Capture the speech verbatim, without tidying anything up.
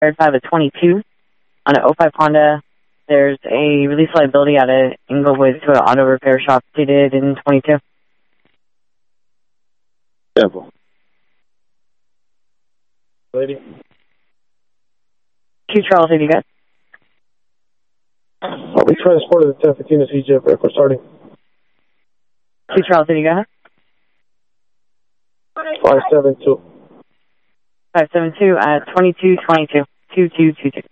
Verified with twenty-two on an oh five Honda. There's a release liability out of Inglewood to an auto repair shop stated in twenty-two. Careful. Lady. Two Charles, have you got? Are we transported to ten fifteen to C J for starting? Two Charles, have you got? five seven two. five seven two at twenty-two twenty-two. two two two two.